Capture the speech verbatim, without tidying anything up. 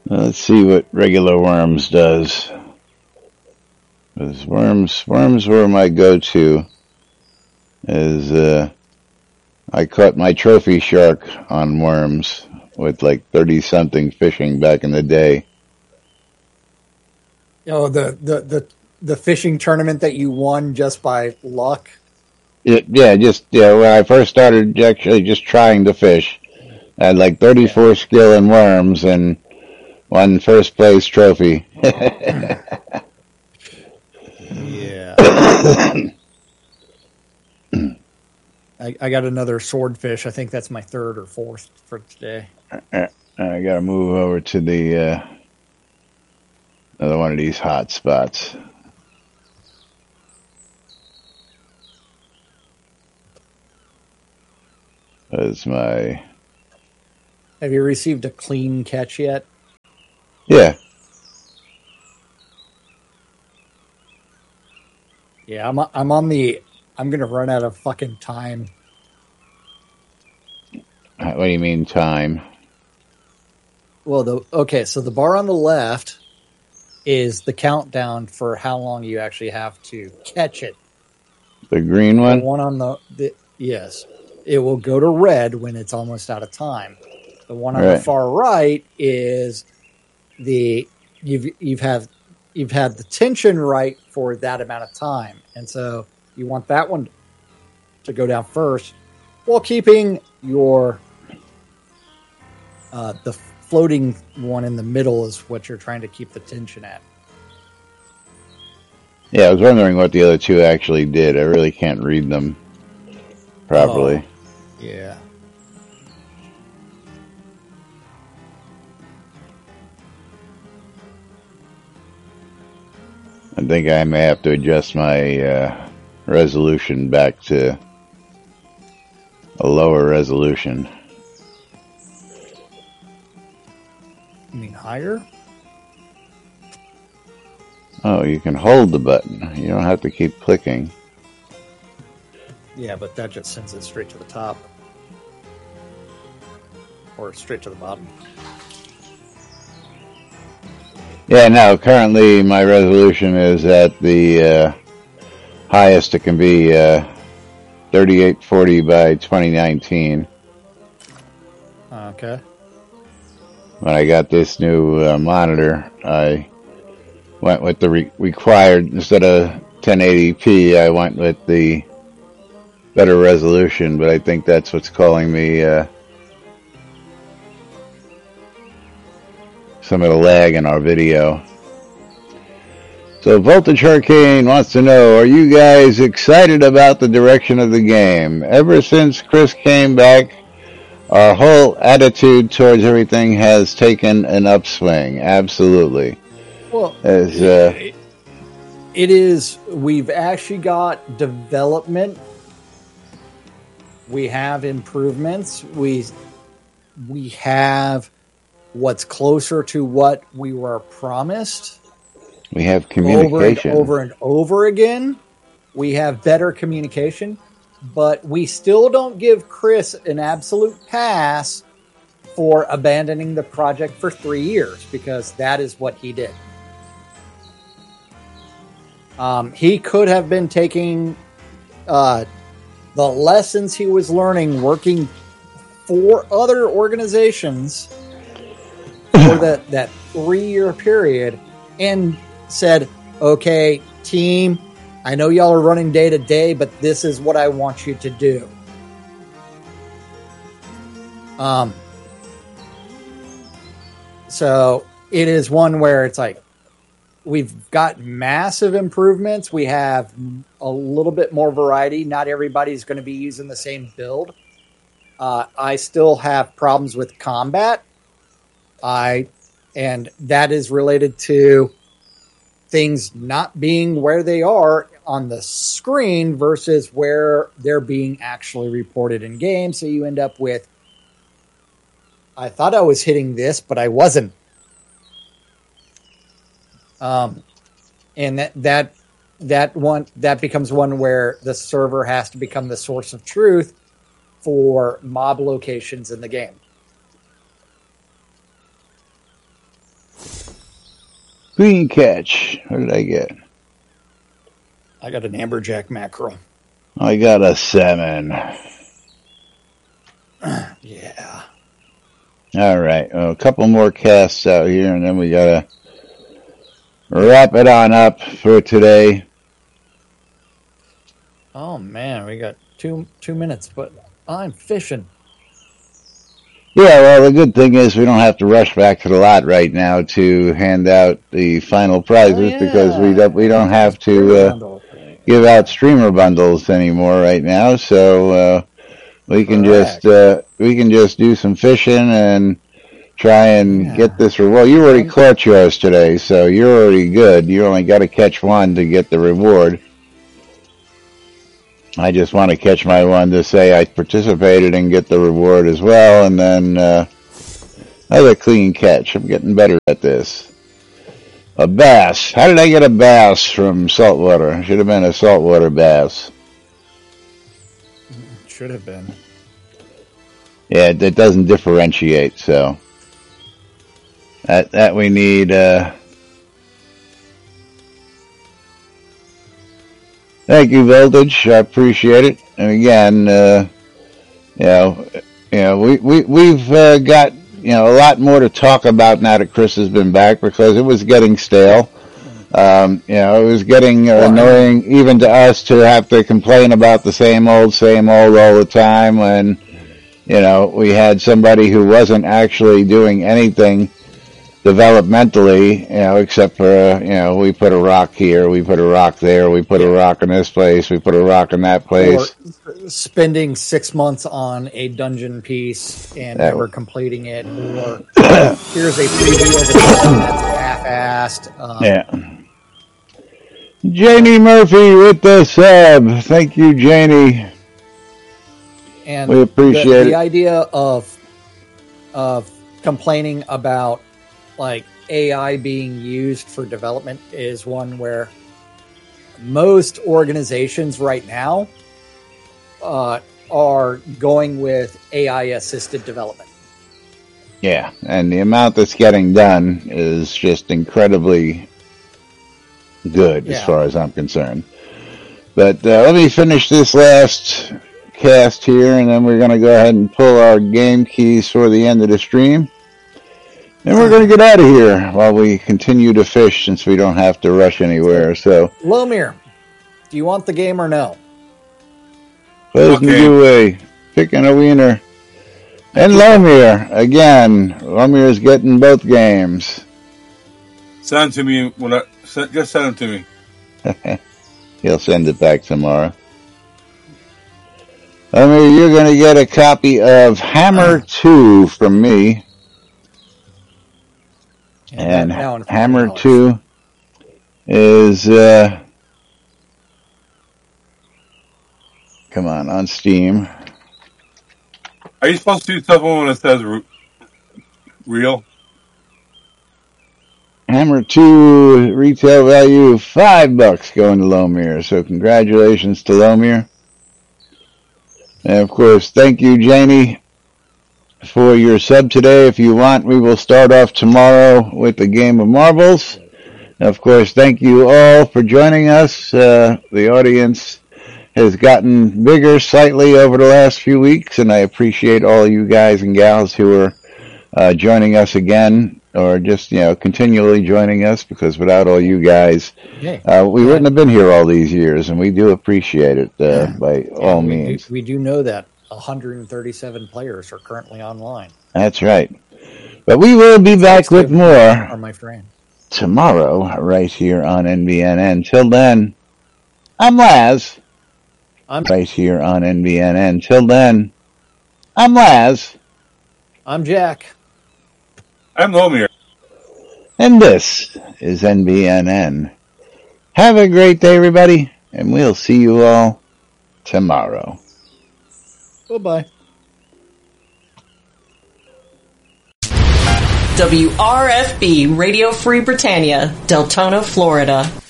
Let's see what regular worms does. Because worms, worms were my go-to. As uh, I caught my trophy shark on worms with like thirty something fishing back in the day. Oh, the, the, the, the fishing tournament that you won just by luck. It, yeah, just yeah. When I first started, actually just trying to fish, I had like thirty-four yeah. skill in worms and won first place trophy. Yeah. I, I got another swordfish. I think that's my third or fourth for today. I gotta move over to the uh, another one of these hot spots. That's my. Have you received a clean catch yet? Yeah. Yeah, I'm I'm on the. I'm gonna run out of fucking time. What do you mean time? Well, the okay, so the bar on the left is the countdown for how long you actually have to catch it. The green one? The one on the, the yes. It will go to red when it's almost out of time. The one on right. the far right is the you've you've have you've had the tension right for that amount of time. And so you want that one to go down first while keeping your uh, the floating one in the middle is what you're trying to keep the tension at. Yeah, I was wondering what the other two actually did. I really can't read them properly. Oh, yeah. I think I may have to adjust my uh, resolution back to a lower resolution. You mean higher? Oh, you can hold the button. You don't have to keep clicking. Yeah, but that just sends it straight to the top. Or straight to the bottom. Yeah, no, currently my resolution is at the uh, highest it can be, uh, thirty-eight forty by twenty nineteen. Okay. When I got this new uh, monitor, I went with the re- required, instead of ten eighty p, I went with the better resolution, but I think that's what's calling me uh, some of the lag in our video. So Voltage Hurricane wants to know, are you guys excited about the direction of the game? Ever since Chris came back, our whole attitude towards everything has taken an upswing. Absolutely. Well, As, uh, it, it is, we've actually got development. We have improvements. We we have what's closer to what we were promised. We have communication. Over and over and over again. We have better communication. But we still don't give Chris an absolute pass for abandoning the project for three years because that is what he did. Um, he could have been taking uh, the lessons he was learning working for other organizations for that, that three-year period and said, okay, team, I know y'all are running day to day, but this is what I want you to do. Um, so it is one where it's like, we've got massive improvements. We have a little bit more variety. Not everybody's going to be using the same build. Uh, I still have problems with combat. I, and that is related to things not being where they are on the screen versus where they're being actually reported in game. So you end up with, I thought I was hitting this, but I wasn't. Um, and that, that, that one, that becomes one where the server has to become the source of truth for mob locations in the game. Clean catch. What did I get? I got an amberjack mackerel. I got a salmon. Yeah. All right. Well, a couple more casts out here, and then we got to wrap it on up for today. Oh, man. We got two two minutes, but I'm fishing. Yeah, well, the good thing is we don't have to rush back to the lot right now to hand out the final prizes, oh, yeah. because we don't, we don't have to uh, give out streamer bundles anymore right now. So uh, we can Correct. just uh, we can just do some fishing and try and yeah. get this reward. You already caught yours today, so you're already good. You only got to catch one to get the reward. I just want to catch my one to say I participated and get the reward as well, and then uh, another clean catch. I'm getting better at this. A bass. How did I get a bass from saltwater? Should have been a saltwater bass. Should have been. Yeah, it, it doesn't differentiate, so that that we need. Uh, Thank you, Voltage. I appreciate it. And again, uh, you know, you know, we we we've uh, got you know a lot more to talk about now that Chris has been back, because it was getting stale. Um, you know, it was getting uh, annoying even to us to have to complain about the same old, same old all the time. When you know we had somebody who wasn't actually doing anything developmentally, you know, except for, uh, you know, we put a rock here, we put a rock there, we put yeah. a rock in this place, we put a rock in that place. Or spending six months on a dungeon piece and that never completing it, or here's a preview of a dungeon that's half-assed. Um, yeah. Janie Murphy with the sub. Thank you, Janie. And we appreciate the, it. The idea of, of complaining about like A I being used for development is one where most organizations right now uh, are going with A I assisted development. Yeah, and the amount that's getting done is just incredibly good yeah. as far as I'm concerned. But uh, let me finish this last cast here, and then we're going to go ahead and pull our game keys for the end of the stream. And we're going to get out of here while we continue to fish, since we don't have to rush anywhere. So, Lomir, do you want the game or no? Closing okay. giveaway, picking a wiener. And Lomir, again, Lomir is getting both games. Send to me. When I, just send them to me. He'll send it back tomorrow. Lomir, you're going to get a copy of Hammer two from me. And, and Hammer two is, uh, come on, on Steam. Are you supposed to do something when it says re- real? Hammer two, retail value, five bucks going to Lomir. So congratulations to Lomir. And of course, thank you, Janie, for your sub today. If you want, we will start off tomorrow with the game of marbles. And of course, thank you all for joining us. Uh, the audience has gotten bigger slightly over the last few weeks, and I appreciate all you guys and gals who are uh, joining us again, or just, you know, continually joining us, because without all you guys, uh, we wouldn't have been here all these years, and we do appreciate it uh, by yeah, all we, means. We do know that one hundred thirty-seven players are currently online. That's right. But we will be back with more are my friend. tomorrow right here on N B N N. Till then, I'm Laz. I'm right here on N B N N. Till then, I'm Laz. I'm Jack. I'm Lomir. And this is N B N N. Have a great day, everybody, and we'll see you all tomorrow. Bye-bye. W R F B Radio Free Britannia, Deltona, Florida.